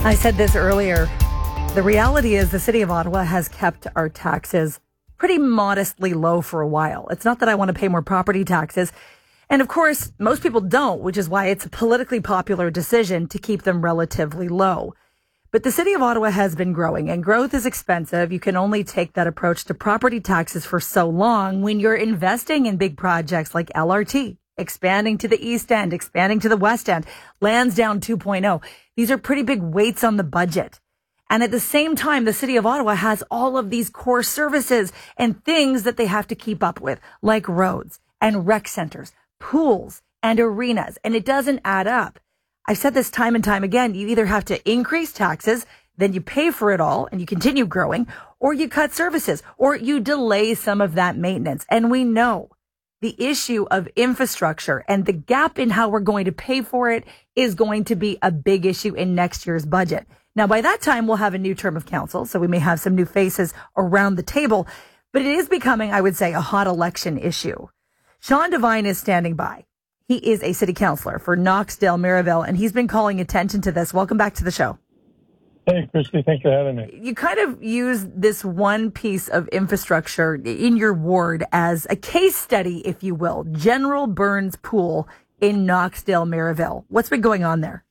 I said this earlier. The reality is the city of Ottawa has kept our taxes pretty modestly low for a while. It's not that I want to pay more property taxes. And of course, most people don't, which is why it's a politically popular decision to keep them relatively low. But the city of Ottawa has been growing, and growth is expensive. You can only take that approach to property taxes for so long when you're investing in big projects like LRT, expanding to the East End, expanding to the West End, Lansdowne 2.0. These are pretty big weights on the budget. And at the same time, the city of Ottawa has all of these core services and things that they have to keep up with, like roads and rec centers, pools and arenas, and it doesn't add up. I've said this time and time again. You either have to increase taxes, then you pay for it all and you continue growing, or you cut services, or you delay some of that maintenance. And we know the issue of infrastructure and the gap in how we're going to pay for it is going to be a big issue in next year's budget. Now, by that time, we'll have a new term of council, so we may have some new faces around the table, but it is becoming, I would say, a hot election issue. Sean Devine is standing by. He is a city councillor for Knoxdale Mirabel, and he's been calling attention to this. Welcome back to the show. Hey, Christy, thanks for having me. You kind of use this one piece of infrastructure in your ward as a case study, if you will, General Burns Pool in Knoxdale Mirabel. What's been going on there?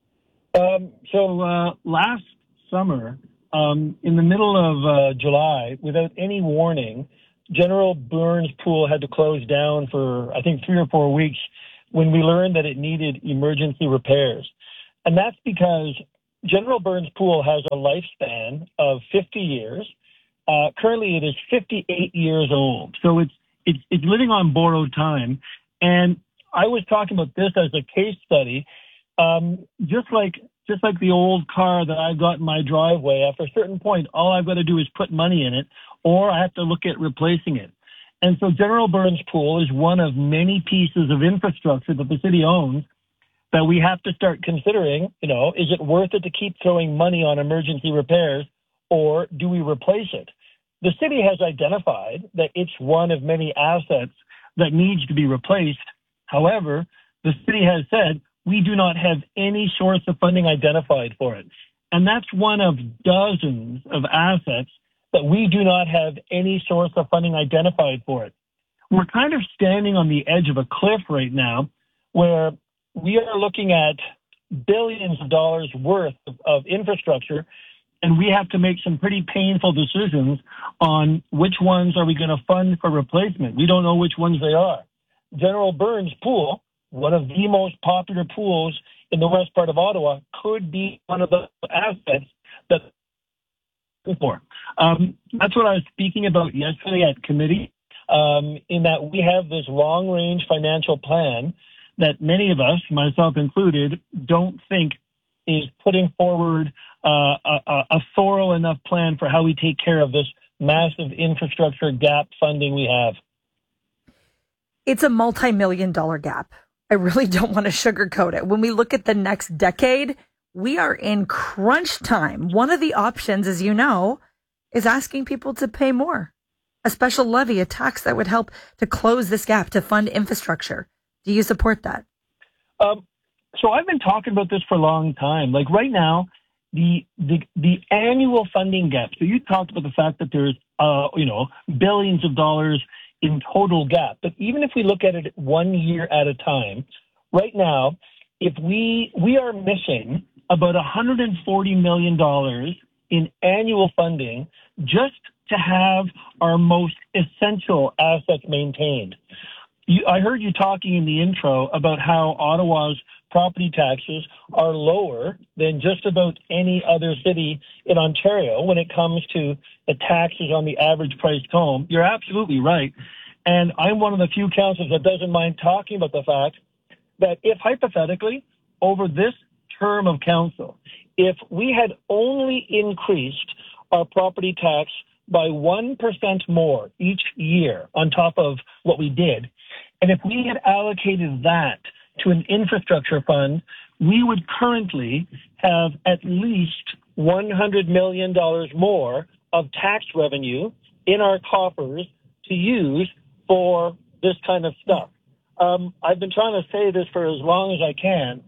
Last summer, in the middle of July, without any warning, General Burns Pool had to close down for, I think, 3 or 4 weeks when we learned that it needed emergency repairs. And that's because General Burns Pool has a lifespan of 50 years. Currently, it is 58 years old. So it's living on borrowed time. And I was talking about this as a case study. Just like the old car that I got in my driveway, after a certain point, all I've got to do is put money in it, or I have to look at replacing it. And so General Burns Pool is one of many pieces of infrastructure that the city owns that we have to start considering, is it worth it to keep throwing money on emergency repairs, or do we replace it? The city has identified that it's one of many assets that needs to be replaced. However, the city has said, we do not have any source of funding identified for it. And that's one of dozens of assets that we do not have any source of funding identified for it. We're kind of standing on the edge of a cliff right now where we are looking at billions of dollars worth of infrastructure, and we have to make some pretty painful decisions on which ones are we going to fund for replacement. We don't know which ones they are. General Burns Pool, one of the most popular pools in the west part of Ottawa, could be one of the assets that for. That's what I was speaking about yesterday at committee, in that we have this long-range financial plan that many of us, myself included, don't think is putting forward a thorough enough plan for how we take care of this massive infrastructure gap funding we have. It's a multi-million-dollar gap. I really don't want to sugarcoat it. When we look at the next decade, we are in crunch time. One of the options, as you know, is asking people to pay more. A special levy, a tax that would help to close this gap, to fund infrastructure. Do you support that? So I've been talking about this for a long time. Like right now, the annual funding gap. So you talked about the fact that there's, billions of dollars in total gap. But even if we look at it 1 year at a time, right now, if we are missing about $140 million in annual funding just to have our most essential assets maintained. I heard you talking in the intro about how Ottawa's property taxes are lower than just about any other city in Ontario when it comes to the taxes on the average priced home. You're absolutely right. And I'm one of the few councillors that doesn't mind talking about the fact that if hypothetically, over this term of council, if we had only increased our property tax by 1% more each year on top of what we did, and if we had allocated that to an infrastructure fund, we would currently have at least $100 million more of tax revenue in our coffers to use for this kind of stuff. I've been trying to say this for as long as I can.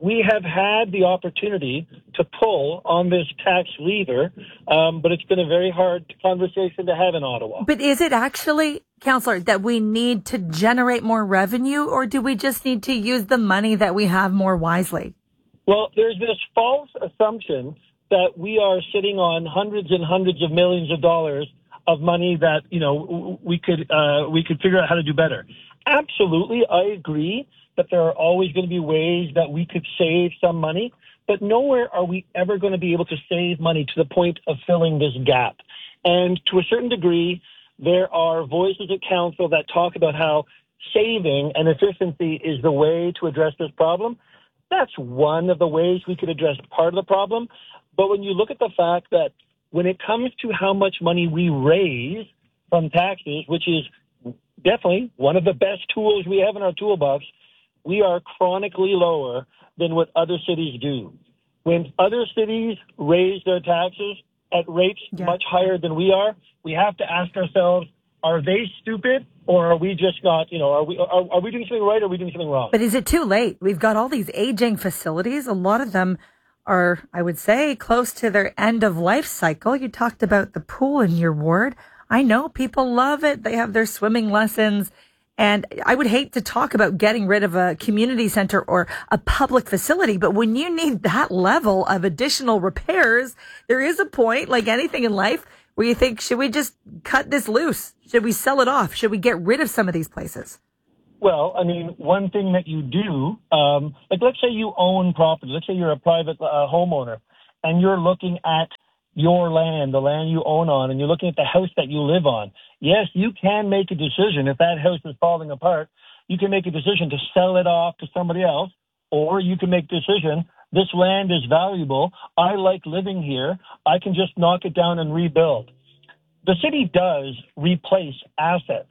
we have had the opportunity to pull on this tax lever, but it's been a very hard conversation to have in Ottawa. But is it actually, Councillor, that we need to generate more revenue, or do we just need to use the money that we have more wisely? Well, there's this false assumption that we are sitting on hundreds and hundreds of millions of dollars of money that, we could figure out how to do better. Absolutely, I agree that there are always going to be ways that we could save some money, but nowhere are we ever going to be able to save money to the point of filling this gap. And to a certain degree, there are voices at council that talk about how saving and efficiency is the way to address this problem. That's one of the ways we could address part of the problem. But when you look at the fact that when it comes to how much money we raise from taxes, which is definitely one of the best tools we have in our toolbox, we are chronically lower than what other cities do. When other cities raise their taxes at rates much higher than we are, we have to ask ourselves, are they stupid, or are we just not, are we doing something right, or are we doing something wrong? But is it too late? We've got all these aging facilities. A lot of them are, I would say, close to their end of life cycle. You talked about the pool in your ward. I know people love it. They have their swimming lessons. And I would hate to talk about getting rid of a community center or a public facility, but when you need that level of additional repairs, there is a point, like anything in life, where you think, should we just cut this loose? Should we sell it off? Should we get rid of some of these places? Well, I mean, one thing that you do, let's say you own property. Let's say you're a private homeowner, and you're looking at your land, the land you own on, and you're looking at the house that you live on. Yes, you can make a decision. If that house is falling apart, you can make a decision to sell it off to somebody else, or you can make a decision, this land is valuable. I like living here. I can just knock it down and rebuild. The city does replace assets.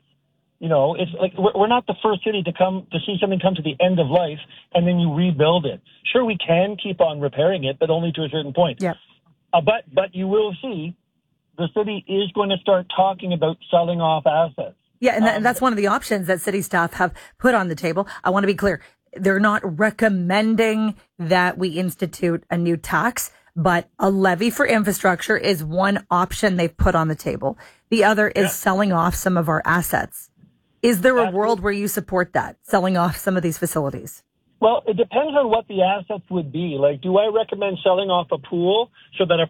It's like we're not the first city to see something come to the end of life and then you rebuild it. Sure, we can keep on repairing it, but only to a certain point. Yep. But you will see the city is going to start talking about selling off assets. Yeah, and that's one of the options that city staff have put on the table. I want to be clear. They're not recommending that we institute a new tax, but a levy for infrastructure is one option they've put on the table. The other is selling off some of our assets. Is there a world where you support that, selling off some of these facilities? Well, it depends on what the assets would be. Like, do I recommend selling off a pool so that a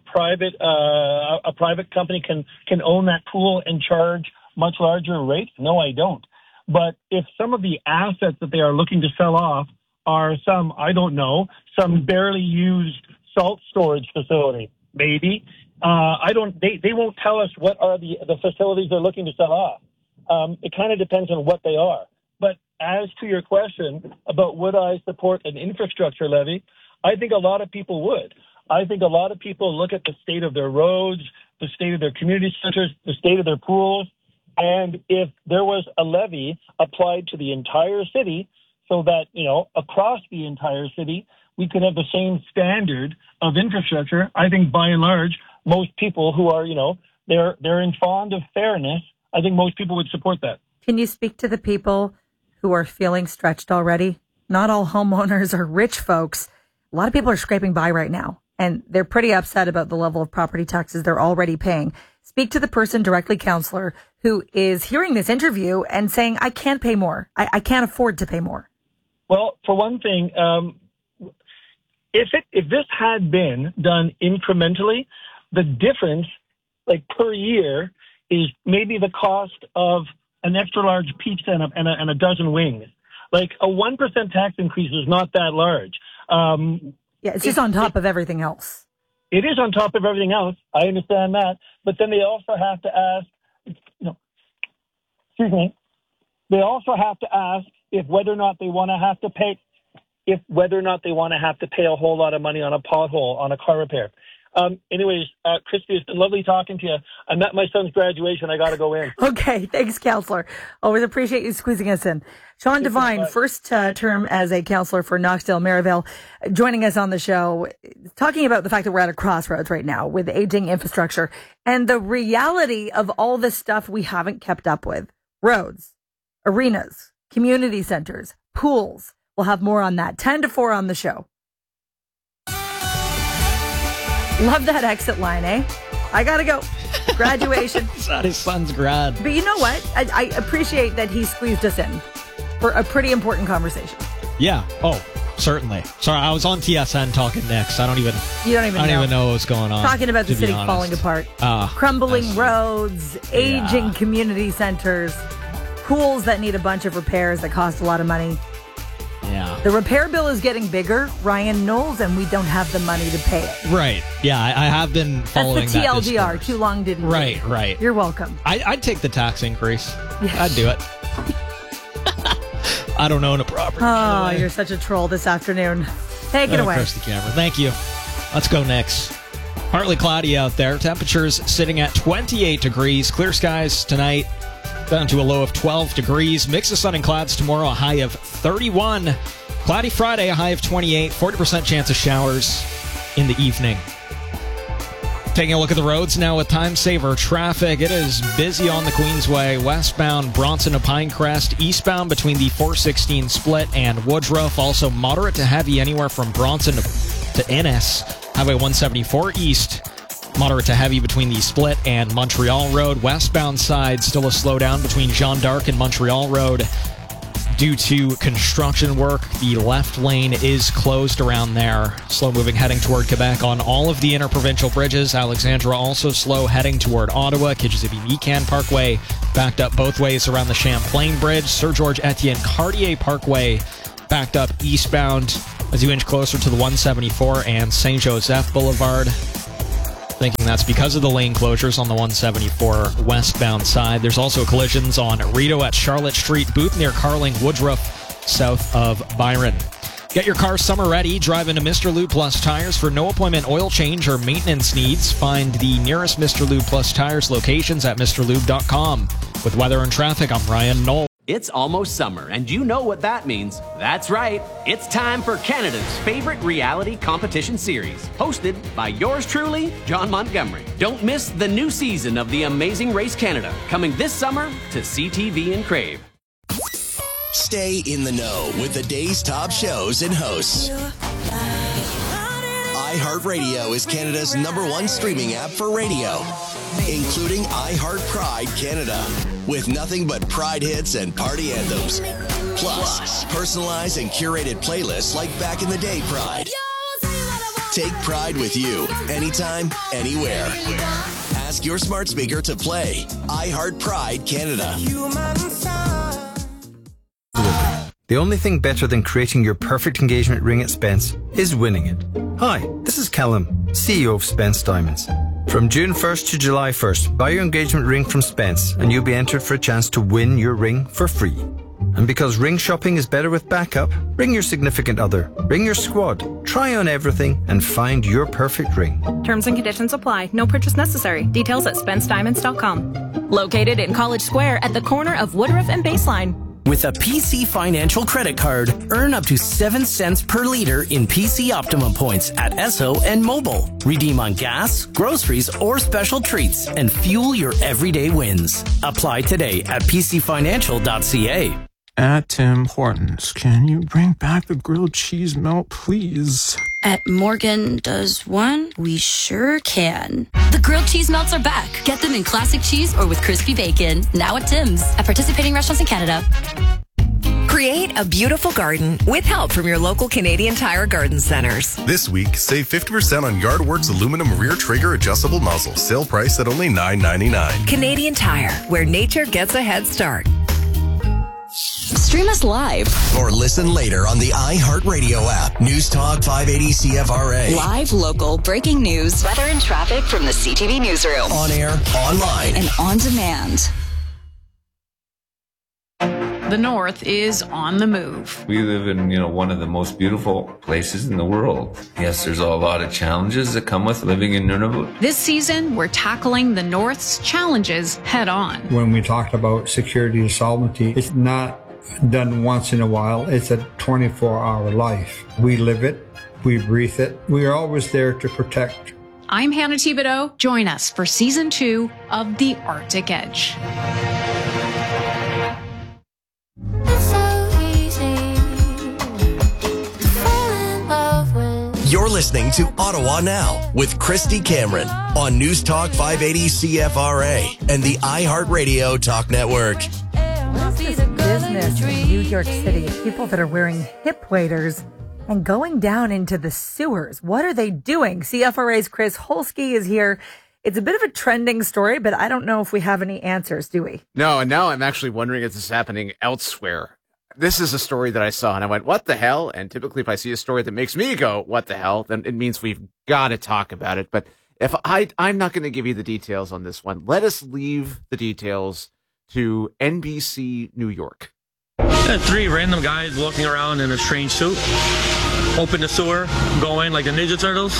private company can own that pool and charge much larger rates? No, I don't. But if some of the assets that they are looking to sell off are some barely used salt storage facility, maybe. They won't tell us what are the facilities they're looking to sell off. It kind of depends on what they are. But as to your question about would I support an infrastructure levy, I think a lot of people would. I think a lot of people look at the state of their roads, the state of their community centers, the state of their pools, and if there was a levy applied to the entire city so that, across the entire city, we could have the same standard of infrastructure, I think by and large, most people who are, they're in fond of fairness, I think most people would support that. Can you speak to the people who are feeling stretched already? Not all homeowners are rich folks. A lot of people are scraping by right now, and they're pretty upset about the level of property taxes they're already paying. Speak to the person directly, Councillor, who is hearing this interview and saying, I can't pay more. I can't afford to pay more. Well, for one thing, if this had been done incrementally, the difference, like per year, is maybe the cost of an extra large pizza and a dozen wings. Like a 1% tax increase is not that large. It's just on top of everything else. It is on top of everything else. I understand that. But then they also have to ask, they also have to ask whether or not they want to have to pay a whole lot of money on a pothole, on a car repair. Anyways, Christy, it's been lovely talking to you. I'm at my son's graduation. I got to go in. Okay. Thanks, Councillor. Always appreciate you squeezing us in. Sean Devine, first term as a councillor for Knoxdale Merivale, joining us on the show, talking about the fact that we're at a crossroads right now with aging infrastructure and the reality of all the stuff we haven't kept up with. Roads, arenas, community centers, pools. We'll have more on that. 10 to 4 on the show. Love that exit line, eh? I gotta go. Graduation. It's not his son's grad. But you know what? I appreciate that he squeezed us in for a pretty important conversation. Yeah. Oh, certainly. Sorry, I was on TSN talking Knicks. I don't even know what's going on. Talking about the city falling apart. Crumbling roads, aging community centers, pools that need a bunch of repairs that cost a lot of money. Yeah. The repair bill is getting bigger, Ryan Knowles, and we don't have the money to pay it. Right. Yeah, I have been following that. That's the TLDR. Too long didn't Right, right. You're welcome. I'd take the tax increase. Yeah. I'd do it. I don't own a property. Oh, you're such a troll this afternoon. Take it away. Curse the camera. Thank you. Let's go Knicks. Partly cloudy out there. Temperatures sitting at 28 degrees. Clear skies tonight. Down to a low of 12 degrees. Mix of sun and clouds tomorrow, a high of 31. Cloudy Friday, a high of 28. 40% chance of showers in the evening. Taking a look at the roads now with time saver traffic. It is busy on the Queensway, westbound Bronson to Pinecrest, eastbound between the 416 split and Woodruff. Also moderate to heavy anywhere from Bronson to Innis. Highway 174 east. Moderate to heavy between the Split and Montreal Road. Westbound side, still a slowdown between Jeanne d'Arc and Montreal Road. Due to construction work, the left lane is closed around there. Slow moving heading toward Quebec on all of the interprovincial bridges. Alexandra also slow heading toward Ottawa. Kichizibi-Mecan Parkway backed up both ways around the Champlain Bridge. Sir George Etienne Cartier Parkway backed up eastbound as you inch closer to the 174 and Saint Joseph Boulevard. Thinking that's because of the lane closures on the 174 westbound side. There's also collisions on Rideau at Charlotte Street, Booth near Carling, Woodruff, south of Byron. Get your car summer ready. Drive into Mr. Lube Plus Tires for no appointment oil change or maintenance needs. Find the nearest Mr. Lube Plus Tires locations at MrLube.com. With weather and traffic, I'm Ryan Knoll. It's almost summer, and you know what that means. That's right. It's time for Canada's favorite reality competition series, hosted by yours truly, John Montgomery. Don't miss the new season of The Amazing Race Canada, coming this summer to CTV and Crave. Stay in the know with the day's top shows and hosts. iHeartRadio is Canada's #1 streaming app for radio, including iHeart Pride Canada, with nothing but Pride hits and party anthems. Plus, personalized and curated playlists like Back in the Day Pride. Take Pride with you, anytime, anywhere. Ask your smart speaker to play iHeart Pride Canada. The only thing better than creating your perfect engagement ring at Spence is winning it. Hi, this is Callum, CEO of Spence Diamonds. From June 1st to July 1st, buy your engagement ring from Spence and you'll be entered for a chance to win your ring for free. And because ring shopping is better with backup, bring your significant other, bring your squad, try on everything and find your perfect ring. Terms and conditions apply. No purchase necessary. Details at SpenceDiamonds.com. Located in College Square at the corner of Woodruff and Baseline. With a PC Financial credit card, earn up to 7 cents per liter in PC Optimum points at Esso and Mobile. Redeem on gas, groceries, or special treats and fuel your everyday wins. Apply today at pcfinancial.ca. At Tim Hortons, can you bring back the grilled cheese melt, please? At Morgan Does One, we sure can. The grilled cheese melts are back. Get them in classic cheese or with crispy bacon. Now at Tim's. At participating restaurants in Canada. Create a beautiful garden with help from your local Canadian Tire Garden Centers. This week, save 50% on Yardworks aluminum rear trigger adjustable muzzle. Sale price at only $9.99. Canadian Tire, where nature gets a head start. Stream us live. Or listen later on the iHeartRadio app. News Talk 580 CFRA. Live, local, breaking news, weather and traffic from the CTV newsroom. On air, online, and on demand. The North is on the move. We live in, one of the most beautiful places in the world. Yes, there's a lot of challenges that come with living in Nunavut. This season, we're tackling the North's challenges head on. When we talked about security and sovereignty, it's not done once in a while. It's a 24-hour life. We live it. We breathe it. We are always there to protect. I'm Hannah Thibodeau. Join us for Season 2 of The Arctic Edge. You're listening to Ottawa Now with Christy Cameron on News Talk 580 CFRA and the iHeartRadio Talk Network. What is this business in New York City? People that are wearing hip waders and going down into the sewers. What are they doing? CFRA's Chris Holsky is here. It's a bit of a trending story, but I don't know if we have any answers, do we? No, and now I'm actually wondering if this is happening elsewhere. This is a story that I saw, and I went, what the hell? And typically if I see a story that makes me go, what the hell, then it means we've got to talk about it. But if I'm not going to give you the details on this one. Let us leave the details to NBC New York. 3 random guys walking around in a strange suit. Open the sewer, go in like the Ninja Turtles.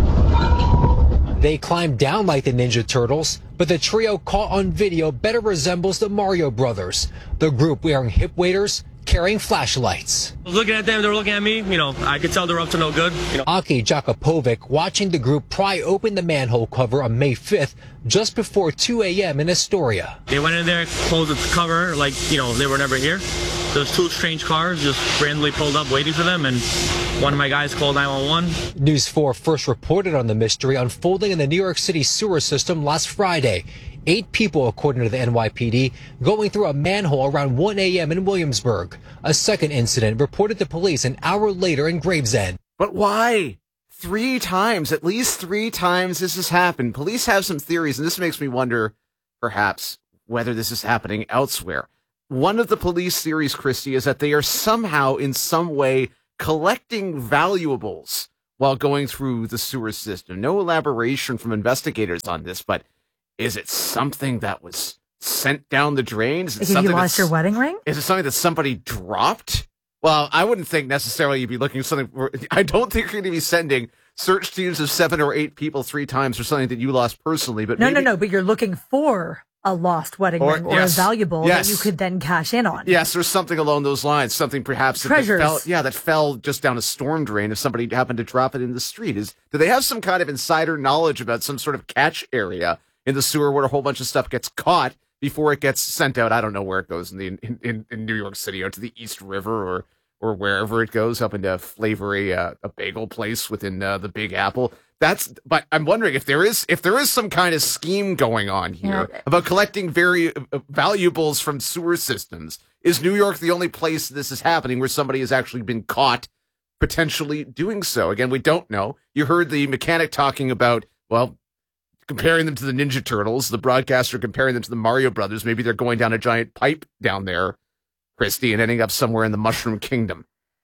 They climb down like the Ninja Turtles, but the trio caught on video better resembles the Mario Brothers. The group wearing hip waders, carrying flashlights. I was looking at them, they were looking at me. I could tell they're up to no good. Aki Jakupovic watching the group pry open the manhole cover on May 5th, just before 2 a.m. in Astoria. They went in there, closed the cover like, they were never here. Those 2 strange cars just randomly pulled up waiting for them, and one of my guys called 911. News 4 first reported on the mystery unfolding in the New York City sewer system last Friday. 8 people, according to the NYPD, going through a manhole around 1 a.m. in Williamsburg. A second incident reported to police an hour later in Gravesend. But why? 3 times, at least 3 times this has happened. Police have some theories, and this makes me wonder, perhaps, whether this is happening elsewhere. One of the police theories, Christy, is that they are somehow, in some way, collecting valuables while going through the sewer system. No elaboration from investigators on this, but is it something that was sent down the drain? Is it something you lost your wedding ring? Is it something that somebody dropped? Well, I wouldn't think necessarily you'd be looking for something. I don't think you're going to be sending search teams of 7 or 8 people 3 times for something that you lost personally. But no. But you're looking for a lost wedding ring or a valuable that you could then cash in on. Yes, there's something along those lines. Something perhaps that fell just down a storm drain if somebody happened to drop it in the street. Do they have some kind of insider knowledge about some sort of catch area in the sewer where a whole bunch of stuff gets caught before it gets sent out? I don't know where it goes in New York City, or to the East River or wherever it goes, up into Flavor, a bagel place within the Big Apple. But I'm wondering if there is some kind of scheme going on here about collecting very valuables from sewer systems. Is New York the only place this is happening where somebody has actually been caught potentially doing so? Again, we don't know. You heard the mechanic talking about, comparing them to the Ninja Turtles, the broadcaster comparing them to the Mario Brothers. Maybe they're going down a giant pipe down there, Christy, and ending up somewhere in the Mushroom Kingdom.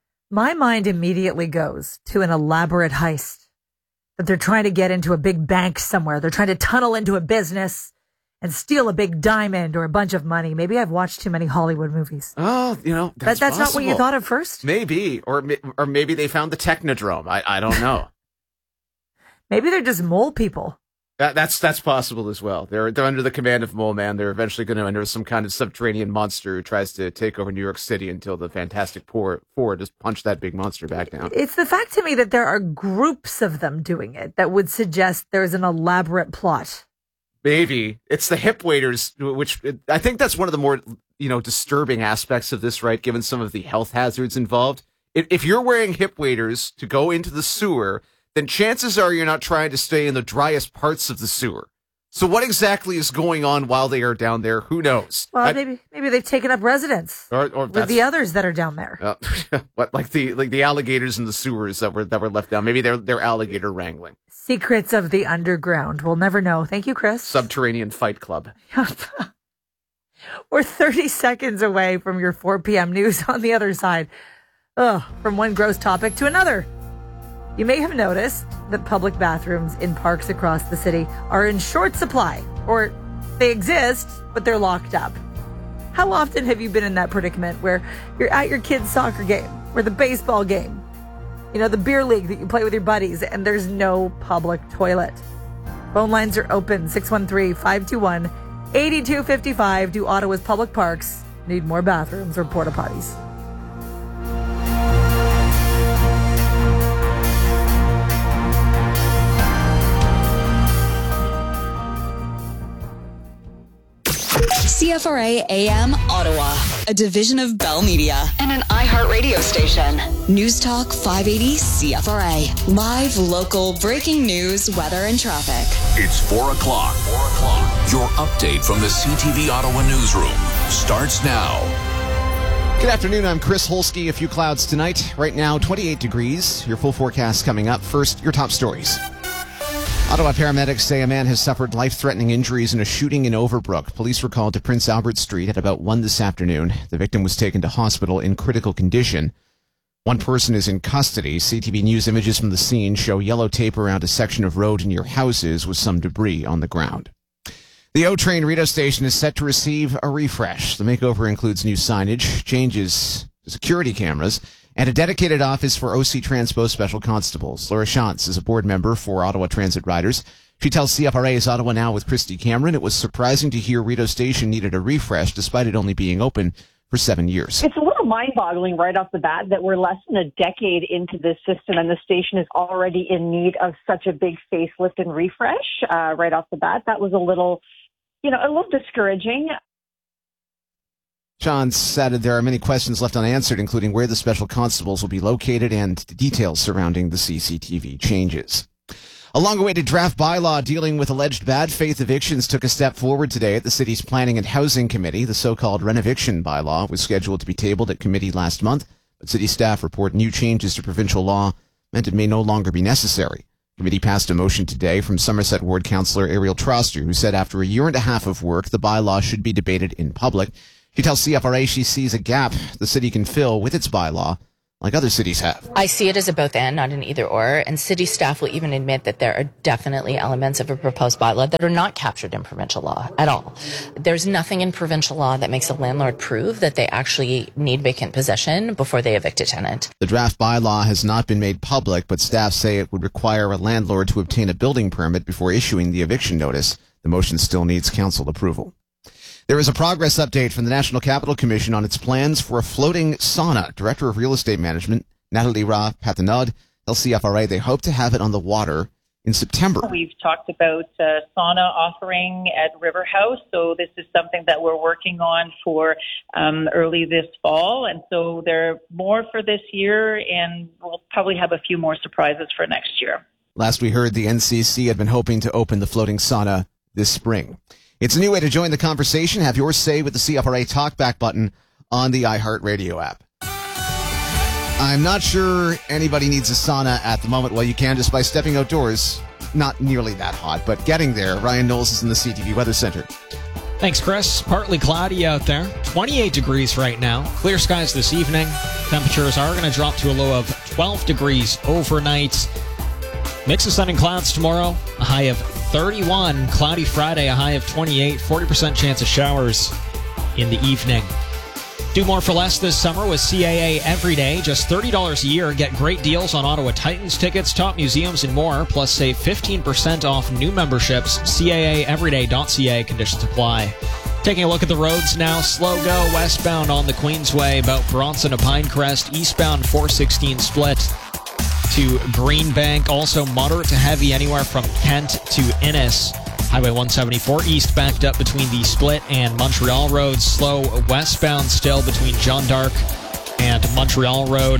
My mind immediately goes to an elaborate heist that they're trying to get into a big bank somewhere. They're trying to tunnel into a business and steal a big diamond or a bunch of money. Maybe I've watched too many Hollywood movies. Oh, that's not what you thought of first? Maybe. Or maybe they found the Technodrome. I don't know. Maybe they're just mole people. That's possible as well. They're under the command of Mole Man. They're eventually going to enter some kind of subterranean monster who tries to take over New York City until the Fantastic Four just punch that big monster back down. It's the fact to me that there are groups of them doing it that would suggest there's an elaborate plot. Maybe. It's the hip waders, which I think that's one of the more, disturbing aspects of this, right? Given some of the health hazards involved. If you're wearing hip waders to go into the sewer, then chances are you're not trying to stay in the driest parts of the sewer. So what exactly is going on while they are down there? Who knows? Well, maybe they've taken up residence with the others that are down there. Like the alligators in the sewers that were left down. Maybe they're alligator wrangling. Secrets of the underground. We'll never know. Thank you, Chris. Subterranean Fight Club. We're 30 seconds away from your 4 p.m. news on the other side. From one gross topic to another. You may have noticed that public bathrooms in parks across the city are in short supply, or they exist, but they're locked up. How often have you been in that predicament where you're at your kid's soccer game or the baseball game, the beer league that you play with your buddies, and there's no public toilet? Phone lines are open, 613-521-8255. Do Ottawa's public parks need more bathrooms or porta potties? CFRA AM Ottawa, a division of Bell Media and an iHeartRadio station. News Talk 580 CFRA. Live, local, breaking news, weather, and traffic. It's 4 o'clock. Your update from the CTV Ottawa newsroom starts now. Good afternoon, I'm Chris Holsky. A few clouds tonight. Right now, 28 degrees. Your full forecast coming up. First, your top stories. Ottawa paramedics say a man has suffered life-threatening injuries in a shooting in Overbrook. Police were called to Prince Albert Street at about 1 this afternoon. The victim was taken to hospital in critical condition. One person is in custody. CTV News images from the scene show yellow tape around a section of road near houses with some debris on the ground. The O-Train Rideau station is set to receive a refresh. The makeover includes new signage, changes to security cameras, and a dedicated office for OC Transpo Special Constables. Laura Shantz is a board member for Ottawa Transit Riders. She tells CFRA's Ottawa Now with Christy Cameron it was surprising to hear Rideau Station needed a refresh despite it only being open for 7 years. It's a little mind-boggling right off the bat that we're less than a decade into this system and the station is already in need of such a big facelift and refresh right off the bat. That was a little discouraging. Shantz added there are many questions left unanswered, including where the special constables will be located and the details surrounding the CCTV changes. A long-awaited draft bylaw dealing with alleged bad faith evictions took a step forward today at the city's Planning and Housing Committee. The so-called Renoviction bylaw was scheduled to be tabled at committee last month, but city staff report new changes to provincial law meant it may no longer be necessary. The committee passed a motion today from Somerset Ward Councillor Ariel Troster, who said after a year and a half of work, the bylaw should be debated in public. She tells CFRA she sees a gap the city can fill with its bylaw, like other cities have. I see it as a both and, not an either or, and city staff will even admit that there are definitely elements of a proposed bylaw that are not captured in provincial law at all. There's nothing in provincial law that makes a landlord prove that they actually need vacant possession before they evict a tenant. The draft bylaw has not been made public, but staff say it would require a landlord to obtain a building permit before issuing the eviction notice. The motion still needs council approval. There is a progress update from the National Capital Commission on its plans for a floating sauna. Director of Real Estate Management, Natalie Ra-Patanod, tells CFRA they hope to have it on the water in September. We've talked about sauna offering at River House, so this is something that we're working on for early this fall, and so there are more for this year, and we'll probably have a few more surprises for next year. Last we heard, the NCC had been hoping to open the floating sauna this spring. It's a new way to join the conversation. Have your say with the CFRA Talkback button on the iHeartRadio app. I'm not sure anybody needs a sauna at the moment. Well, you can just by stepping outdoors. Not nearly that hot, but getting there. Ryan Knowles is in the CTV Weather Center. Thanks, Chris. Partly cloudy out there. 28 degrees right now. Clear skies this evening. Temperatures are going to drop to a low of 12 degrees overnight. Mix of sun and clouds tomorrow. A high of 31. Cloudy Friday, a high of 28. 40% chance of showers in the evening. Do more for less this summer with CAA Every Day. Just $30 a year. Get great deals on Ottawa Titans tickets, top museums, and more. Plus, save 15% off new memberships. CAAEveryday.ca. Conditions apply. Taking a look at the roads now. Slow go westbound on the Queensway, about Bronson to Pinecrest. Eastbound 416 split to Greenbank. Also moderate to heavy anywhere from Kent to Innis. Highway 174 east backed up between the Split and Montreal Road. Slow westbound still between Jeanne d'Arc and Montreal Road.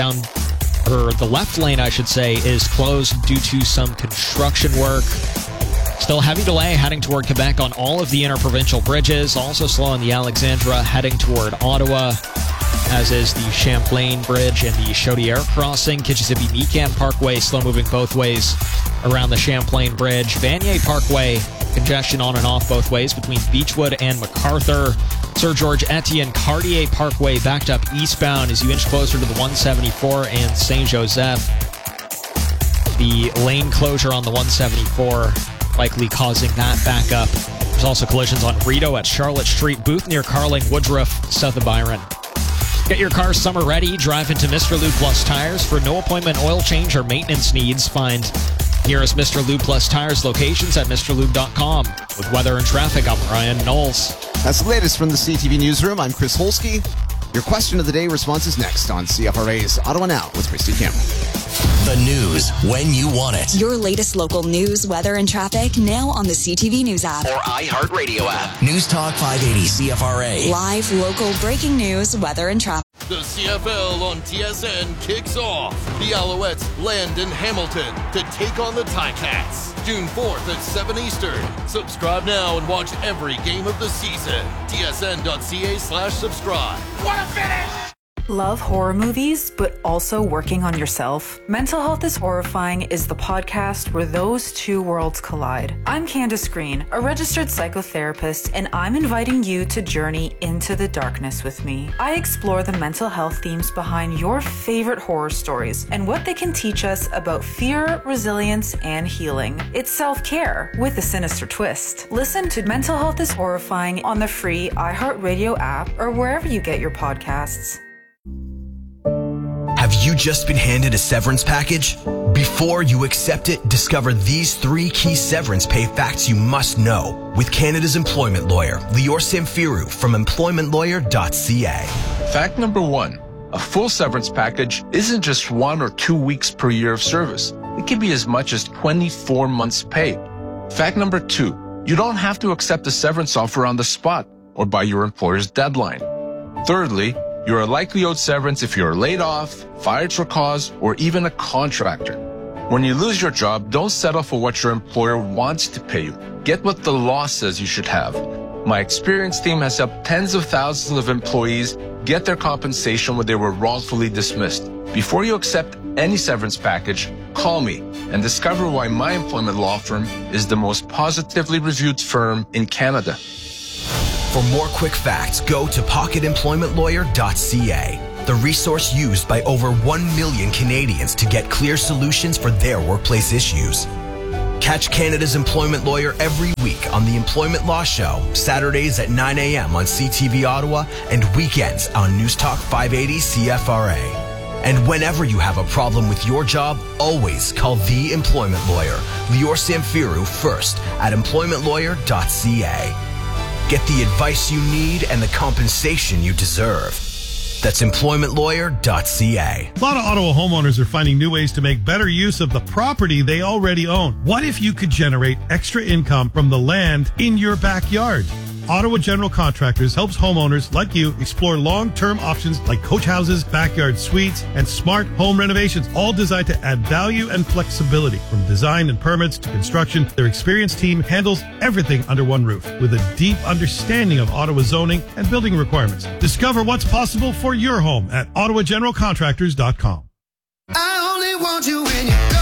The left lane, I should say, is closed due to some construction work. Still heavy delay heading toward Quebec on all of the interprovincial bridges. Also slow on the Alexandra heading toward Ottawa, as is the Champlain Bridge and the Chaudière Crossing. Kitchissippi-Meekan Parkway slow moving both ways around the Champlain Bridge. Vanier Parkway, congestion on and off both ways between Beechwood and MacArthur. Sir George Etienne Cartier Parkway backed up eastbound as you inch closer to the 174 and Saint Joseph. The lane closure on the 174 likely causing that back up. There's also collisions on Rideau at Charlotte Street, Booth near Carling, Woodruff, south of Byron. Get your car summer ready. Drive into Mr. Lube Plus Tires for no appointment oil change or maintenance needs. Find nearest Mr. Lube Plus Tires locations at MrLube.com. With weather and traffic, I'm Ryan Knowles. That's the latest from the CTV Newsroom. I'm Chris Holsky. Your question of the day response is next on CFRA's Ottawa Now with Christy Cameron. The news when you want it. Your latest local news, weather, and traffic now on the CTV News app. Or iHeartRadio app. News Talk 580 CFRA. Live, local, breaking news, weather, and traffic. The CFL on TSN kicks off. The Alouettes land in Hamilton to take on the Ticats. June 4th at 7 Eastern. Subscribe now and watch every game of the season. tsn.ca/subscribe. What a finish! Love horror movies, but also working on yourself? Mental Health is Horrifying is the podcast where those two worlds collide. I'm Candace Green, a registered psychotherapist, and I'm inviting you to journey into the darkness with me. I explore the mental health themes behind your favorite horror stories and what they can teach us about fear, resilience, and healing. It's self-care with a sinister twist. Listen to Mental Health is Horrifying on the free iHeartRadio app or wherever you get your podcasts. Have you just been handed a severance package? Before you accept it, discover these 3 key severance pay facts you must know with Canada's employment lawyer, Lior Samfiru from employmentlawyer.ca. Fact number 1, a full severance package isn't just 1 or 2 weeks per year of service. It can be as much as 24 months' pay. Fact number 2, you don't have to accept a severance offer on the spot or by your employer's deadline. Thirdly, you are likely owed severance if you are laid off, fired for cause, or even a contractor. When you lose your job, don't settle for what your employer wants to pay you. Get what the law says you should have. My experienced team has helped tens of thousands of employees get their compensation when they were wrongfully dismissed. Before you accept any severance package, call me and discover why my employment law firm is the most positively reviewed firm in Canada. For more quick facts, go to pocketemploymentlawyer.ca, the resource used by over 1 million Canadians to get clear solutions for their workplace issues. Catch Canada's Employment Lawyer every week on the Employment Law Show, Saturdays at 9 a.m. on CTV Ottawa and weekends on News Talk 580 CFRA. And whenever you have a problem with your job, always call the Employment Lawyer, Lior Samfiru, first at employmentlawyer.ca. Get the advice you need and the compensation you deserve. That's employmentlawyer.ca. A lot of Ottawa homeowners are finding new ways to make better use of the property they already own. What if you could generate extra income from the land in your backyard? Ottawa General Contractors helps homeowners like you explore long-term options like coach houses, backyard suites, and smart home renovations, all designed to add value and flexibility. From design and permits to construction, their experienced team handles everything under one roof with a deep understanding of Ottawa zoning and building requirements. Discover what's possible for your home at ottawageneralcontractors.com. I only want you when you go.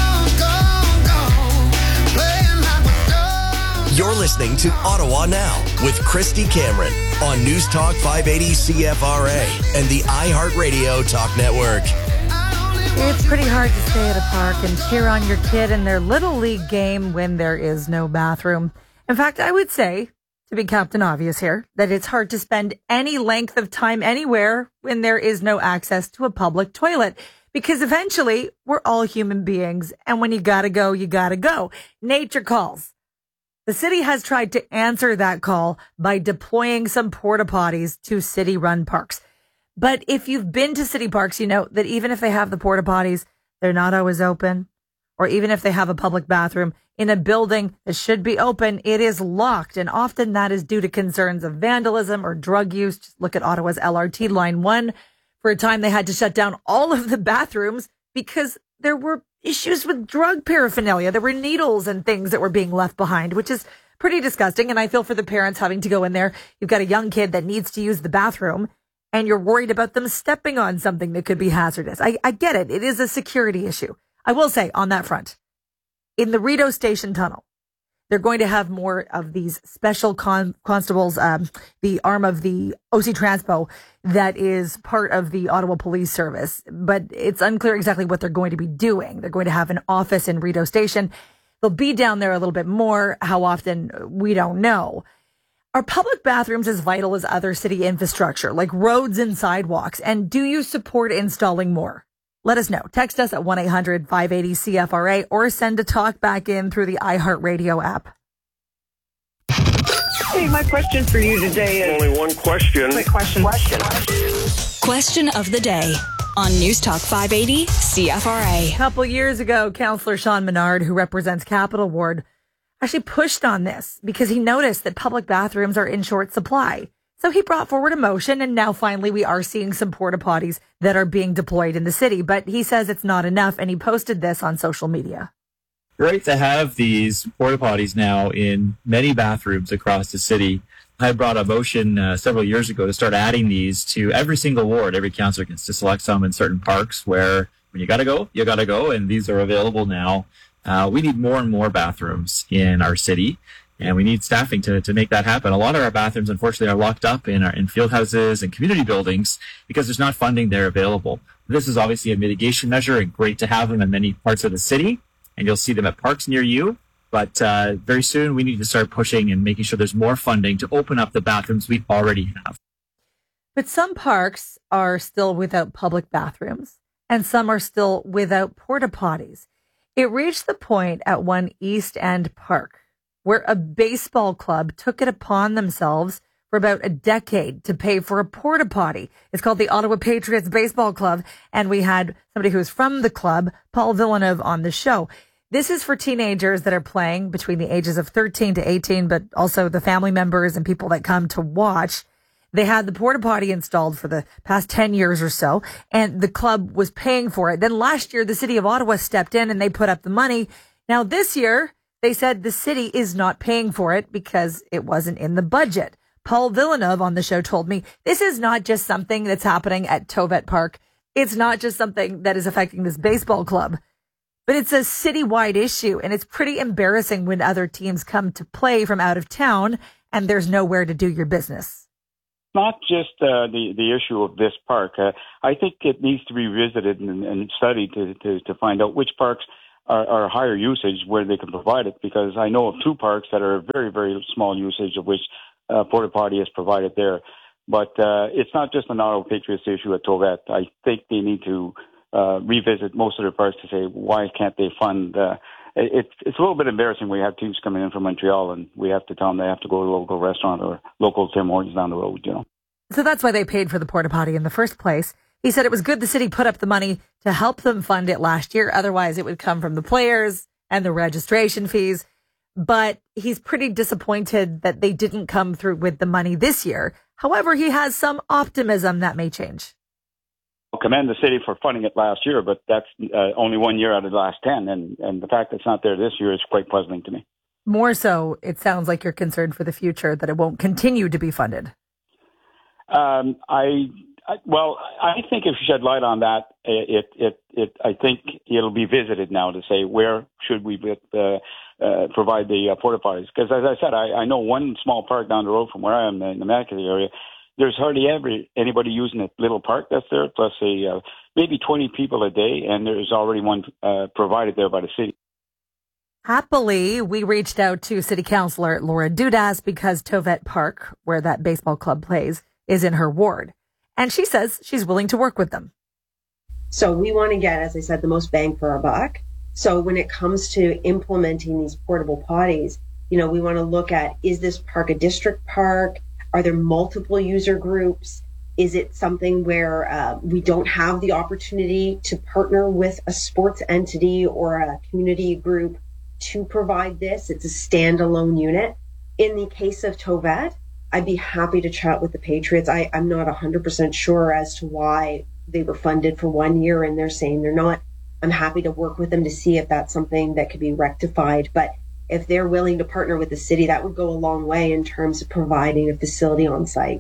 You're listening to Ottawa Now with Christy Cameron on News Talk 580 CFRA and the iHeartRadio Talk Network. It's pretty hard to stay at a park and cheer on your kid in their Little League game when there is no bathroom. In fact, I would say, to be Captain Obvious here, that it's hard to spend any length of time anywhere when there is no access to a public toilet. Because eventually, we're all human beings, and when you gotta go, you gotta go. Nature calls. The city has tried to answer that call by deploying some porta potties to city-run parks. But if you've been to city parks, you know that even if they have the porta potties, they're not always open. Or even if they have a public bathroom in a building that should be open, it is locked. And often that is due to concerns of vandalism or drug use. Just look at Ottawa's LRT Line 1. For a time, they had to shut down all of the bathrooms because there were issues with drug paraphernalia. There were needles and things that were being left behind, which is pretty disgusting. And I feel for the parents having to go in there. You've got a young kid that needs to use the bathroom and you're worried about them stepping on something that could be hazardous. I get it. It is a security issue. I will say on that front, in the Rideau Station Tunnel, they're going to have more of these special constables, the arm of the OC Transpo that is part of the Ottawa Police Service. But it's unclear exactly what they're going to be doing. They're going to have an office in Rideau Station. They'll be down there a little bit more. How often, we don't know. Are public bathrooms as vital as other city infrastructure, like roads and sidewalks? And do you support installing more? Let us know. Text us at 1-800-580-CFRA or send a talk back in through the iHeartRadio app. Hey, my question for you today is... Only one question. Quick question. Question of the day. on News Talk 580 CFRA. A couple years ago, Councillor Sean Menard, who represents Capital Ward, actually pushed on this because he noticed that public bathrooms are in short supply. So he brought forward a motion, and now finally we are seeing some porta potties that are being deployed in the city. But he says it's not enough, and he posted this on social media. Great to have these porta potties now in many bathrooms across the city. I brought a motion several years ago to start adding these to every single ward. Every councillor gets to select some in certain parks where when you got to go, and these are available now. We need more and more bathrooms in our city, and we need staffing to make that happen. A lot of our bathrooms, unfortunately, are locked up in field houses and community buildings because there's not funding there available. This is obviously a mitigation measure, and great to have them in many parts of the city, and you'll see them at parks near you. But very soon we need to start pushing and making sure there's more funding to open up the bathrooms we already have. But some parks are still without public bathrooms, and some are still without porta potties. It reached the point at one East End park where a baseball club took it upon themselves for about a decade to pay for a porta potty. It's called the Ottawa Patriots Baseball Club, and we had somebody who was from the club, Paul Villeneuve, on the show. This is for teenagers that are playing between the ages of 13 to 18, but also the family members and people that come to watch. They had the porta potty installed for the past 10 years or so, and the club was paying for it. Then last year, the city of Ottawa stepped in and they put up the money. Now this year, they said the city is not paying for it because it wasn't in the budget. Paul Villeneuve on the show told me this is not just something that's happening at Tovet Park. It's not just something that is affecting this baseball club, but it's a citywide issue, and it's pretty embarrassing when other teams come to play from out of town and there's nowhere to do your business. Not just the issue of this park. I think it needs to be revisited and studied to find out which parks are higher usage where they can provide it, because I know of two parks that are very, very small usage of which porta potty is provided there. But it's not just an Ottawa Patriots issue at Tovet. I think they need to revisit most of their parks to say, why can't they fund it's a little bit embarrassing. We have teams coming in from Montreal, and we have to tell them they have to go to a local restaurant or local Tim Hortons down the road, So that's why they paid for the porta potty in the first place. He said it was good the city put up the money to help them fund it last year. Otherwise, it would come from the players and the registration fees. But he's pretty disappointed that they didn't come through with the money this year. However, he has some optimism that may change. I'll commend the city for funding it last year, but that's only 1 year out of the last 10. And the fact that it's not there this year is quite puzzling to me. More so, it sounds like you're concerned for the future that it won't continue to be funded. I think if you shed light on that, I think it'll be visited now to say where should we provide the porta potties. Because as I said, I know one small park down the road from where I am in the Mackenzie area. There's hardly ever anybody using a little park that's there, plus maybe 20 people a day, and there's already one provided there by the city. Happily, we reached out to City Councillor Laura Dudas because Tovet Park, where that baseball club plays, is in her ward. And she says she's willing to work with them. So we want to get, as I said, the most bang for our buck. So when it comes to implementing these portable potties, we want to look at, is this park a district park? Are there multiple user groups? Is it something where we don't have the opportunity to partner with a sports entity or a community group to provide this? It's a standalone unit. In the case of Tovet, I'd be happy to chat with the Patriots. I'm not 100% sure as to why they were funded for 1 year and they're saying they're not. I'm happy to work with them to see if that's something that could be rectified. But if they're willing to partner with the city, that would go a long way in terms of providing a facility on site.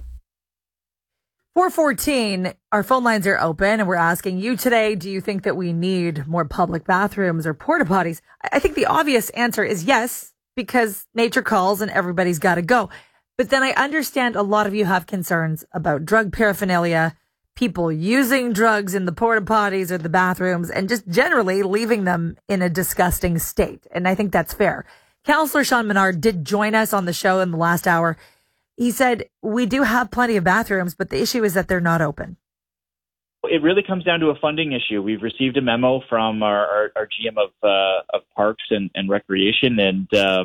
414, our phone lines are open, and we're asking you today, do you think that we need more public bathrooms or porta potties? I think the obvious answer is yes, because nature calls and everybody's got to go. But then I understand a lot of you have concerns about drug paraphernalia, people using drugs in the porta potties or the bathrooms, and just generally leaving them in a disgusting state. And I think that's fair. Councillor Sean Menard did join us on the show in the last hour. He said, we do have plenty of bathrooms, but the issue is that they're not open. It really comes down to a funding issue. We've received a memo from our GM of Parks and Recreation, and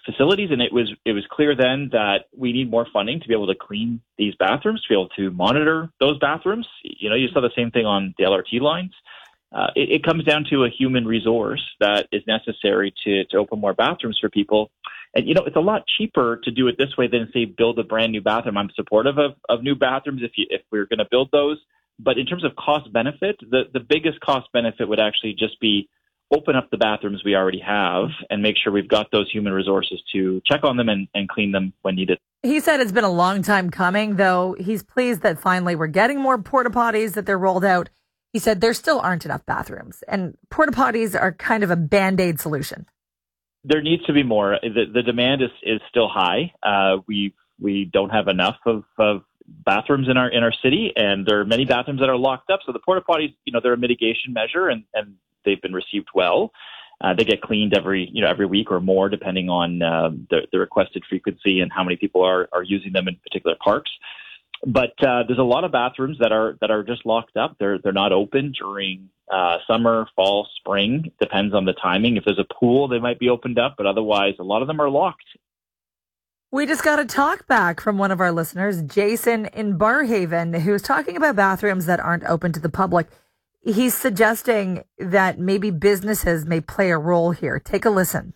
facilities. And it was clear then that we need more funding to be able to clean these bathrooms, to be able to monitor those bathrooms. You know, you saw the same thing on the LRT lines. It comes down to a human resource that is necessary to open more bathrooms for people. And, you know, it's a lot cheaper to do it this way than, say, build a brand new bathroom. I'm supportive of new bathrooms if we're going to build those. But in terms of cost benefit, the biggest cost benefit would actually just be open up the bathrooms we already have and make sure we've got those human resources to check on them and clean them when needed. He said it's been a long time coming, though he's pleased that finally we're getting more porta potties, that they're rolled out. He said there still aren't enough bathrooms, and porta potties are kind of a Band-Aid solution. There needs to be more. The demand is still high. We don't have enough of bathrooms in our city, and there are many bathrooms that are locked up. So the porta potties, you know, they're a mitigation measure, and they've been received well. They get cleaned every week or more, depending on the requested frequency and how many people are using them in particular parks. But there's a lot of bathrooms that are just locked up. They're not open during summer, fall, spring. Depends on the timing. If there's a pool, they might be opened up, but otherwise, a lot of them are locked. We just got a talk back from one of our listeners, Jason in Barrhaven, who's talking about bathrooms that aren't open to the public. He's suggesting that maybe businesses may play a role here. Take a listen.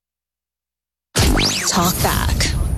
Talk back.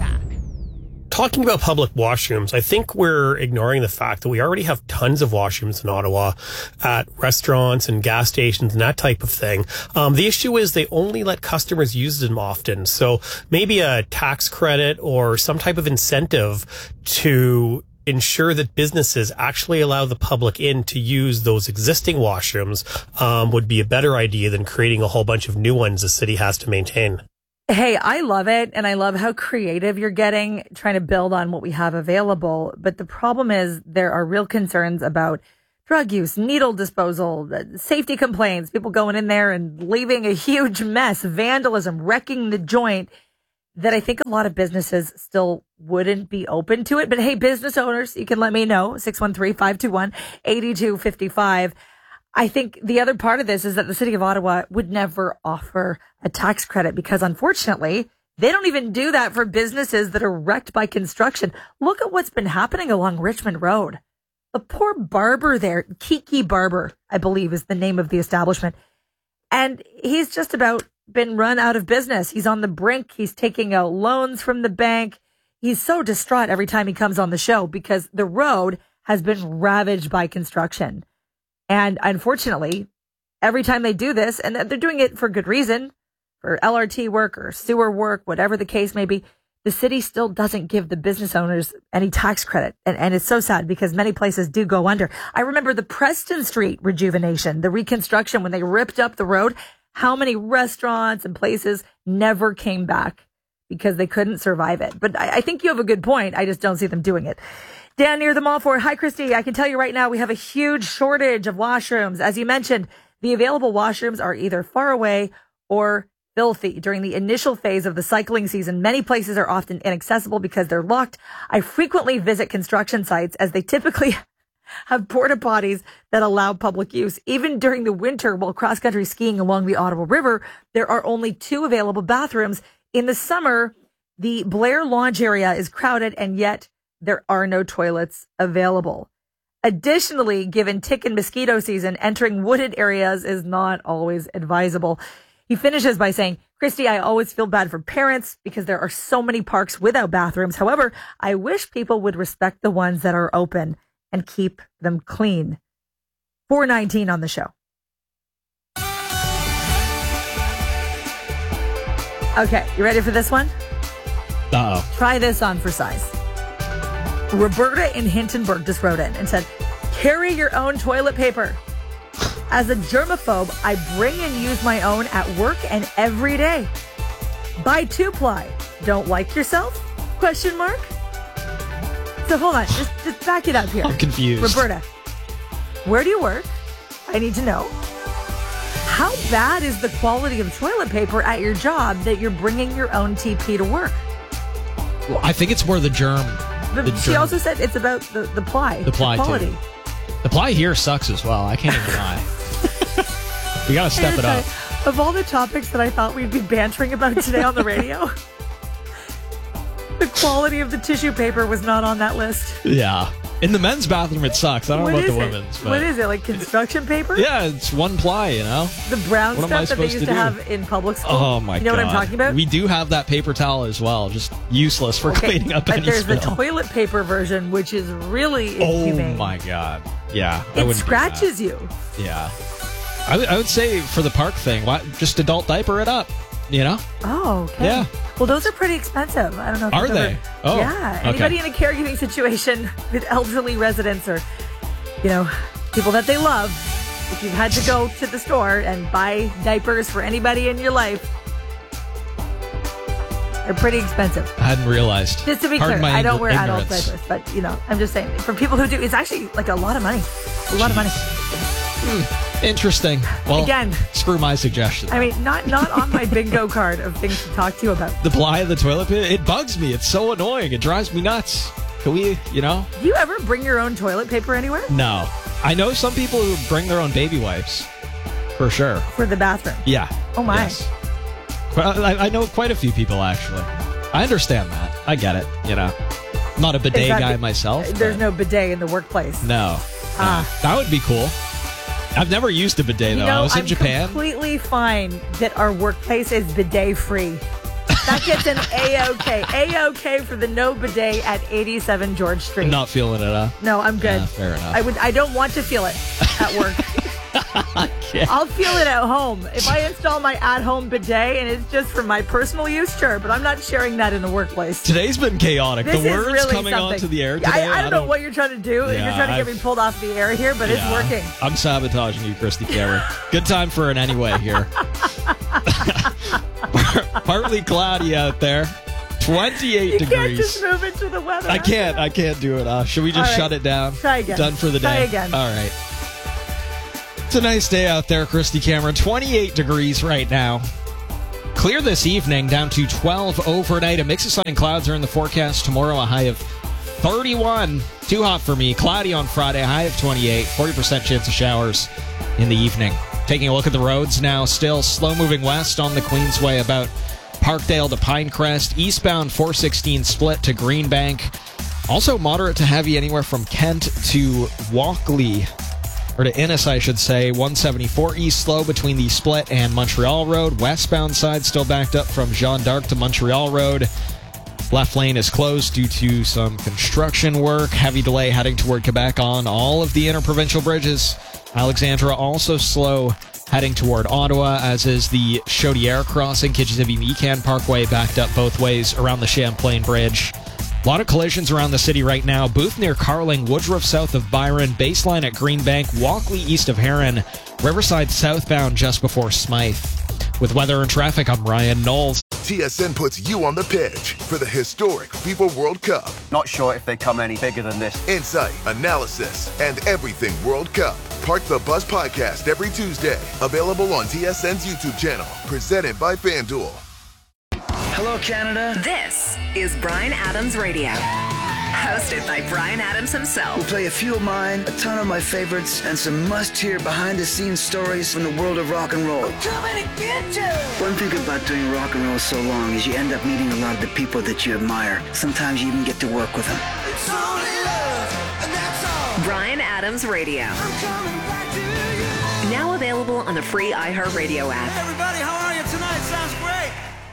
Talking about public washrooms, I think we're ignoring the fact that we already have tons of washrooms in Ottawa at restaurants and gas stations and that type of thing. The issue is they only let customers use them often. So maybe a tax credit or some type of incentive to ensure that businesses actually allow the public in to use those existing washrooms would be a better idea than creating a whole bunch of new ones the city has to maintain. Hey, I love it, and I love how creative you're getting, trying to build on what we have available. But the problem is there are real concerns about drug use, needle disposal, safety complaints, people going in there and leaving a huge mess, vandalism, wrecking the joint, that I think a lot of businesses still wouldn't be open to it. But hey, business owners, you can let me know, 613-521-8255. I think the other part of this is that the city of Ottawa would never offer a tax credit because, unfortunately, they don't even do that for businesses that are wrecked by construction. Look at what's been happening along Richmond Road. The poor barber there, Kiki Barber, I believe is the name of the establishment. And he's just about been run out of business. He's on the brink. He's taking out loans from the bank. He's so distraught every time he comes on the show because the road has been ravaged by construction. And unfortunately, every time they do this, and they're doing it for good reason, for LRT work or sewer work, whatever the case may be, the city still doesn't give the business owners any tax credit. And it's so sad because many places do go under. I remember the Preston Street rejuvenation, the reconstruction, when they ripped up the road, how many restaurants and places never came back because they couldn't survive it. But I think you have a good point. I just don't see them doing it. Dan near the mall for, hi, Christy. I can tell you right now, we have a huge shortage of washrooms. As you mentioned, the available washrooms are either far away or filthy. During the initial phase of the cycling season, many places are often inaccessible because they're locked. I frequently visit construction sites as they typically have porta potties that allow public use. Even during the winter while cross-country skiing along the Ottawa River, there are only 2 available bathrooms. In the summer, the Blair Lodge area is crowded, and yet there are no toilets available. Additionally, given tick and mosquito season, entering wooded areas is not always advisable. He finishes by saying, Christy, I always feel bad for parents because there are so many parks without bathrooms. However, I wish people would respect the ones that are open and keep them clean. 4:19 on the show. Okay, you ready for this one? Uh-oh. Try this on for size. Roberta in Hintonburg just wrote in and said, carry your own toilet paper. As a germaphobe, I bring and use my own at work and every day. Buy 2-ply. Don't like yourself? Question mark. So hold on, just back it up here. I'm confused. Roberta, where do you work? I need to know. How bad is the quality of toilet paper at your job that you're bringing your own TP to work? Well, I think it's more the germ. She also said it's about the ply. The ply quality. Too. The ply here sucks as well. I can't even lie. We got to step it up. Of all the topics that I thought we'd be bantering about today on the radio, The quality of the tissue paper was not on that list. Yeah. In the men's bathroom, it sucks. I don't know about the women's. But what is it, like construction paper? Yeah, it's one ply, you know? The brown What am stuff I that they supposed used to to do? have in public school. Oh, my God. You know what I'm talking about? We do have that paper towel as well. Just useless for cleaning up but any there's spill. the toilet paper version, which is really inhumane. Oh, my God. Yeah. I It wouldn't do scratches you. that. Yeah. I would say for the park thing, just adult diaper it up, you know? Oh, okay. Yeah. Well, those are pretty expensive. I don't know if Are you've they? ever- Oh, yeah. okay. Anybody in a caregiving situation with elderly residents or, people that they love, if you've had to go to the store and buy diapers for anybody in your life, they're pretty expensive. I hadn't realized. Just to be Pardon clear, my I don't wear ignorance. adult diapers, but, I'm just saying, for people who do, it's actually like a lot of money. A lot of money. Interesting. Well, Again. screw my suggestion. I mean, not on my bingo card of things to talk to you about. The ply of the toilet paper, it bugs me. It's so annoying. It drives me nuts. Can we, Do you ever bring your own toilet paper anywhere? No. I know some people who bring their own baby wipes. For sure. For the bathroom? Yeah. Oh, my. Yes. Well, I know quite a few people, actually. I understand that. I get it, Not a bidet guy myself. There's no bidet in the workplace. No. That would be cool. I've never used a bidet, though. I was in Japan. I'm completely fine that our workplace is bidet free. That gets an A-OK. A-OK for the no bidet at 87 George Street. Not feeling it, huh? No, I'm good. Yeah, fair enough. I don't want to feel it at work. I'll feel it at home. If I install my at-home bidet and it's just for my personal use, sure, but I'm not sharing that in the workplace. Today's been chaotic. This the is words really coming something. onto the air today. I don't know what you're trying to do. Yeah, you're trying to get me pulled off the air here, but it's working. I'm sabotaging you, Christy Cameron. Good time for an anyway here. Partly cloudy out there. 28 you degrees. Can't just move into the weather. I can't do it. Should we just All right. shut it down? Try again. Done for the day. Try again. All right. It's a nice day out there, Christy Cameron. 28 degrees right now. Clear this evening, down to 12 overnight. A mix of sun and clouds are in the forecast. Tomorrow, a high of 31. Too hot for me. Cloudy on Friday, a high of 28. 40% chance of showers in the evening. Taking a look at the roads now. Still slow moving west on the Queensway about Parkdale to Pinecrest. Eastbound 416 split to Greenbank. Also moderate to heavy anywhere from Kent to Walkley. Or to Innis, I should say. 174 east slow between the Split and Montreal Road. Westbound side still backed up from Jeanne d'Arc to Montreal Road. Left lane is closed due to some construction work. Heavy delay heading toward Quebec on all of the interprovincial bridges. Alexandra also slow heading toward Ottawa, as is the Chaudière crossing. Kitchissippi-Mecan Parkway backed up both ways around the Champlain Bridge. A lot of collisions around the city right now. Booth near Carling, Woodruff south of Byron, Baseline at Greenbank, Walkley east of Heron, Riverside southbound just before Smythe. With weather and traffic, I'm Ryan Knowles. TSN puts you on the pitch for the historic FIFA World Cup. Not sure if they come any bigger than this. Insight, analysis, and everything World Cup. Park the Bus podcast every Tuesday. Available on TSN's YouTube channel. Presented by FanDuel. Hello, Canada. This is Bryan Adams Radio. Hosted by Bryan Adams himself. We'll play a few of mine, a ton of my favorites, and some must-hear behind-the-scenes stories from the world of rock and roll. I'm coming to get you. One thing about doing rock and roll so long is you end up meeting a lot of the people that you admire. Sometimes you even get to work with them. It's only love, and that's all. Bryan Adams Radio. I'm coming back to you. Now available on the free iHeartRadio app. Hey everybody, how are you tonight? Sounds great.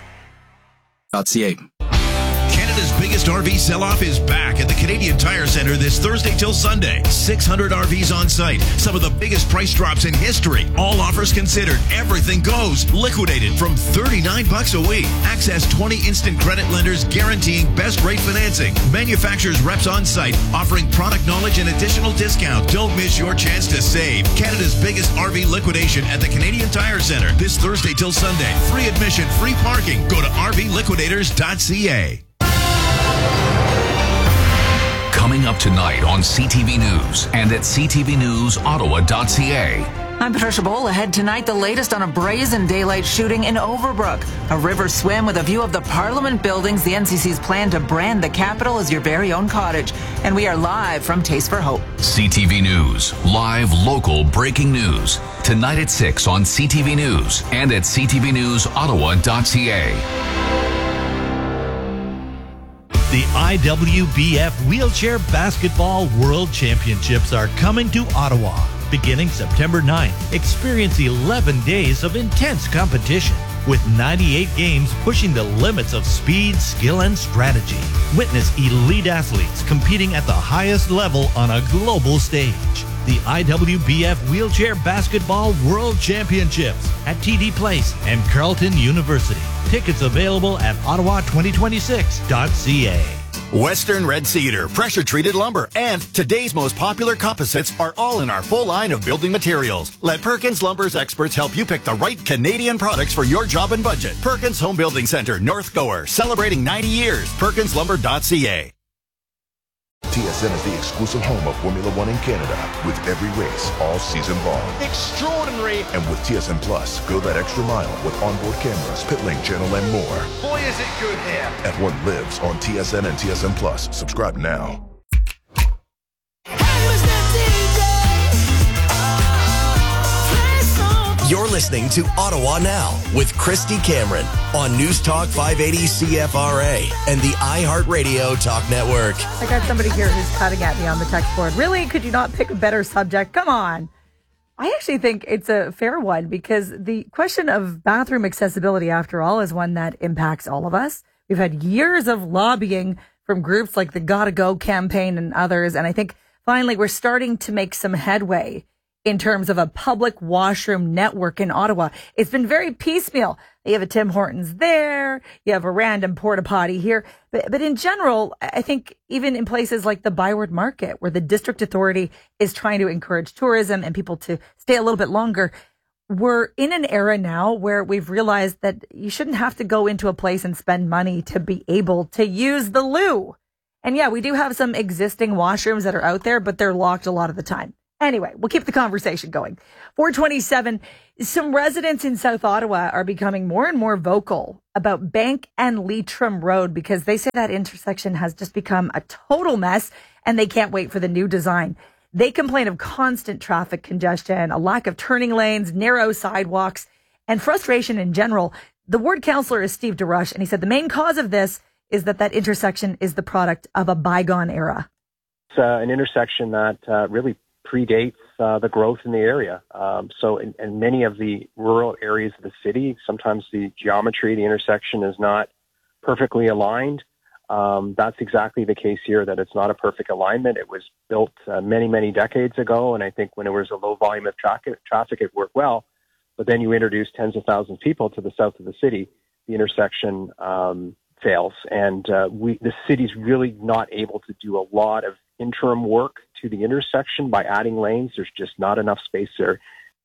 .ca. Canada's biggest RV sell-off is back at the Canadian Tire Centre this Thursday till Sunday. 600 RVs on site. Some of the biggest price drops in history. All offers considered. Everything goes. Liquidated from $39 a week. Access 20 instant credit lenders guaranteeing best rate financing. Manufacturers reps on site offering product knowledge and additional discount. Don't miss your chance to save. Canada's biggest RV liquidation at the Canadian Tire Centre this Thursday till Sunday. Free admission, free parking. Go to rvliquidators.ca. Coming up tonight on CTV News and at ctvnewsottawa.ca. I'm Patricia Bowl. Ahead tonight, the latest on a brazen daylight shooting in Overbrook. A river swim with a view of the Parliament buildings. The NCC's plan to brand the capital as your very own cottage. And we are live from Taste for Hope. CTV News, live local breaking news. Tonight at 6 on CTV News and at ctvnewsottawa.ca. The IWBF Wheelchair Basketball World Championships are coming to Ottawa. Beginning September 9th, experience 11 days of intense competition with 98 games pushing the limits of speed, skill, and strategy. Witness elite athletes competing at the highest level on a global stage. The IWBF Wheelchair Basketball World Championships at TD Place and Carleton University. Tickets available at ottawa2026.ca. Western Red Cedar, pressure-treated lumber, and today's most popular composites are all in our full line of building materials. Let Perkins Lumber's experts help you pick the right Canadian products for your job and budget. Perkins Home Building Center, North Gower, celebrating 90 years. PerkinsLumber.ca. TSN is the exclusive home of Formula One in Canada, with every race all season long. Extraordinary. And with TSN Plus, go that extra mile with onboard cameras, pit lane channel, and more. Boy, is it good here. F1 lives on TSN and TSN Plus. Subscribe now. You're listening to Ottawa Now with Christy Cameron on News Talk 580 CFRA and the iHeartRadio Talk Network. I got somebody here who's cutting at me on the text board. Really? Could you not pick a better subject? Come on. I actually think it's a fair one because the question of bathroom accessibility, after all, is one that impacts all of us. We've had years of lobbying from groups like the Gotta Go campaign and others. And I think finally we're starting to make some headway in terms of a public washroom network in Ottawa. It's been very piecemeal. You have a Tim Hortons there, you have a random porta potty here. But in general, I think even in places like the Byward Market, where the district authority is trying to encourage tourism and people to stay a little bit longer, we're in an era now where we've realized that you shouldn't have to go into a place and spend money to be able to use the loo. And yeah, we do have some existing washrooms that are out there, but they're locked a lot of the time. Anyway, we'll keep the conversation going. 427, some residents in South Ottawa are becoming more and more vocal about Bank and Leitrim Road because they say that intersection has just become a total mess and they can't wait for the new design. They complain of constant traffic congestion, a lack of turning lanes, narrow sidewalks, and frustration in general. The ward councillor is Steve DeRush, and he said the main cause of this is that intersection is the product of a bygone era. It's an intersection that really predates the growth in the area. So in many of the rural areas of the city, sometimes the geometry of the intersection is not perfectly aligned. That's exactly the case here, that it's not a perfect alignment. It was built many, many decades ago, and I think when it was a low volume of traffic, it worked well. But then you introduce tens of thousands of people to the south of the city, the intersection fails. And the city's really not able to do a lot of interim work to the intersection by adding lanes. There's just not enough space there.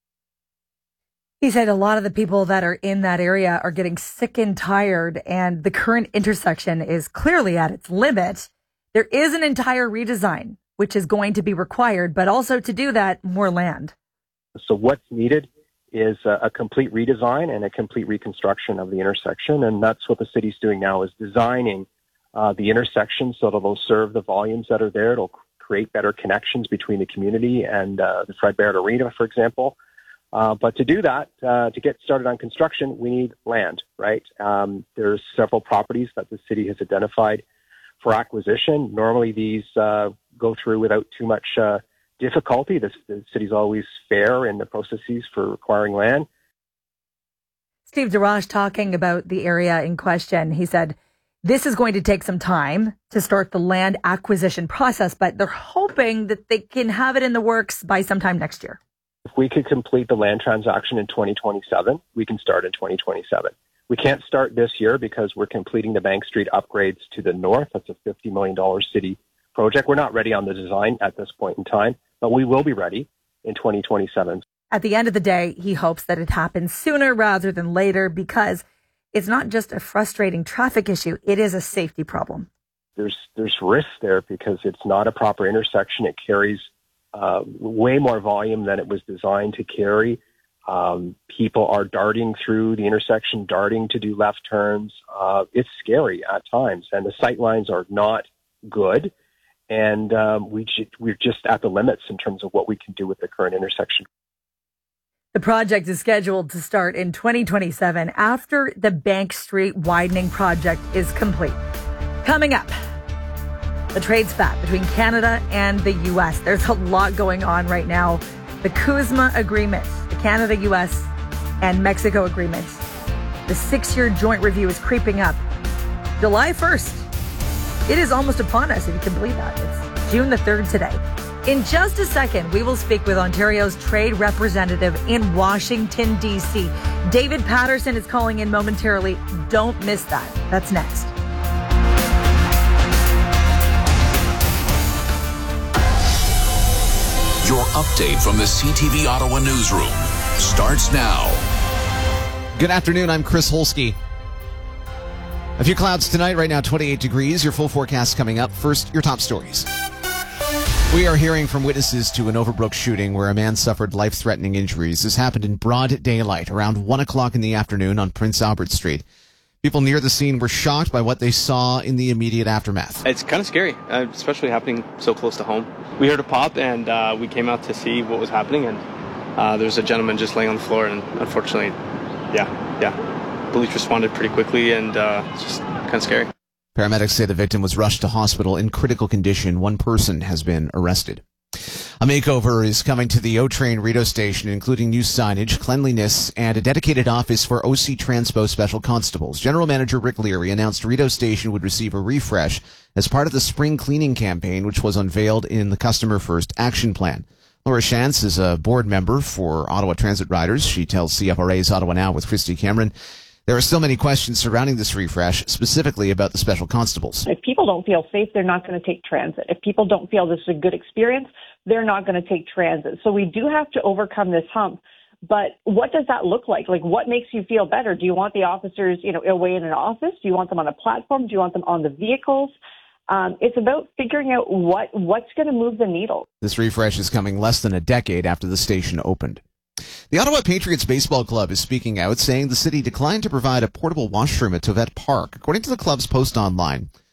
He said a lot of the people that are in that area are getting sick and tired, and the current intersection is clearly at its limit. There is an entire redesign, which is going to be required, but also to do that, more land. So what's needed is a complete redesign and a complete reconstruction of the intersection, and that's what the city's doing now, is designing the intersection so that it'll serve the volumes that are there. It'll create better connections between the community and the Fred Barrett Arena, for example. But to do that, to get started on construction, we need land, right? There's several properties that the city has identified for acquisition. Normally these go through without too much difficulty. The city's always fair in the processes for acquiring land. Steve DeRush talking about the area in question. He said, this is going to take some time to start the land acquisition process, but they're hoping that they can have it in the works by sometime next year. If we could complete the land transaction in 2027, we can start in 2027. We can't start this year because we're completing the Bank Street upgrades to the north. That's a $50 million city project. We're not ready on the design at this point in time, but we will be ready in 2027. At the end of the day, he hopes that it happens sooner rather than later because it's not just a frustrating traffic issue. It is a safety problem. There's risk there because it's not a proper intersection. It carries way more volume than it was designed to carry. People are darting through the intersection, darting to do left turns. It's scary at times, and the sight lines are not good. And we're just at the limits in terms of what we can do with the current intersection. The project is scheduled to start in 2027 after the Bank Street widening project is complete. Coming up, the trade spat between Canada and the U.S. There's a lot going on right now. The CUSMA agreement, the Canada-U.S. and Mexico agreement. The 6-year joint review is creeping up. July 1st. It is almost upon us, if you can believe that. It's June the 3rd today. In just a second, we will speak with Ontario's trade representative in Washington, D.C. David Patterson is calling in momentarily. Don't miss that. That's next. Your update from the CTV Ottawa newsroom starts now. Good afternoon. I'm Chris Holsky. A few clouds tonight. Right now, 28 degrees. Your full forecast coming up. First, your top stories. We are hearing from witnesses to an Overbrook shooting where a man suffered life-threatening injuries. This happened in broad daylight around 1 o'clock in the afternoon on Prince Albert Street. People near the scene were shocked by what they saw in the immediate aftermath. It's kind of scary, especially happening so close to home. We heard a pop and we came out to see what was happening, and there's a gentleman just laying on the floor, and unfortunately, police responded pretty quickly, and it's just kind of scary. Paramedics say the victim was rushed to hospital in critical condition. One person has been arrested. A makeover is coming to the O-Train Rideau station, including new signage, cleanliness, and a dedicated office for OC Transpo Special Constables. General Manager Rick Leary announced Rideau Station would receive a refresh as part of the spring cleaning campaign, which was unveiled in the Customer First Action Plan. Laura Shantz is a board member for Ottawa Transit Riders. She tells CFRA's Ottawa Now with Christy Cameron. There are still many questions surrounding this refresh, specifically about the special constables. If people don't feel safe, they're not going to take transit. If people don't feel this is a good experience, they're not going to take transit. So we do have to overcome this hump. But what does that look like? Like, what makes you feel better? Do you want the officers, away in an office? Do you want them on a platform? Do you want them on the vehicles? It's about figuring out what's going to move the needle. This refresh is coming less than a decade after the station opened. The Ottawa Patriots Baseball Club is speaking out, saying the city declined to provide a portable washroom at Tovett Park. According to the club's post online,